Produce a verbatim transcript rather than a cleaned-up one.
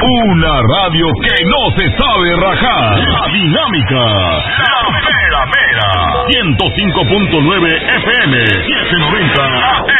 Una radio que no se sabe rajar. La Dinámica. La Mera Mera. ciento cinco punto nueve F M. setecientos noventa A